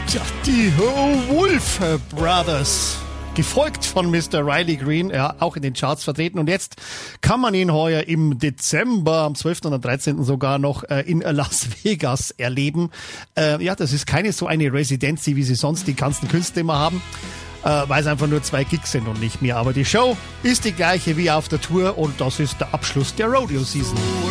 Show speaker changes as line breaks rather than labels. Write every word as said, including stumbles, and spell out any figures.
Tja, die Wolf Brothers, gefolgt von Mister Riley Green, ja, auch in den Charts vertreten. Und jetzt kann man ihn heuer im Dezember, am zwölften und dreizehnten sogar noch äh, in Las Vegas erleben. Äh, ja, das ist keine so eine Residency, wie sie sonst die ganzen Künstler immer haben, äh, weil es einfach nur zwei Gigs sind und nicht mehr. Aber die Show ist die gleiche wie auf der Tour und das ist der Abschluss der Rodeo-Season.